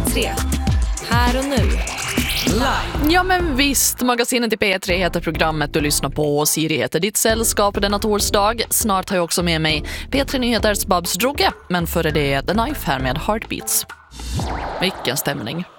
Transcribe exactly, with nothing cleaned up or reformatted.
tre. Här och nu. Live. Ja men visst, magasinet i P tre heter programmet du lyssnar på och Siri heter ditt sällskap denna torsdag. Snart har jag också med mig P tre Nyheters Babs Droge, men före det The Knife här med Heartbeats. Vilken stämning.